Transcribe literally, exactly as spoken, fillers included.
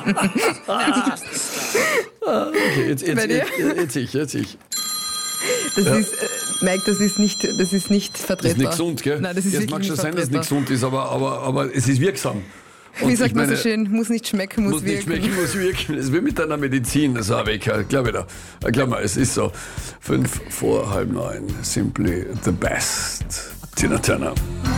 Okay, jetzt, jetzt, Bei dir? jetzt, jetzt ich, jetzt ich. Das Ja. ist, äh, Mike, das ist nicht, das ist nicht Das vertretbar. ist nicht gesund, gell? Nein, das ist Jetzt wirklich mag schon nicht sein, dass es nicht vertretbar. gesund ist, aber, aber, aber es ist wirksam. Und Wie sagt ich man so meine, schön, muss nicht schmecken, muss, Muss nicht wirken. schmecken, muss wirken. Das ist wie mit deiner Medizin. Das habe ich, glaube ich da. Glaub mal, es ist so. Fünf vor halb neun. Simply the best. Tina Turner.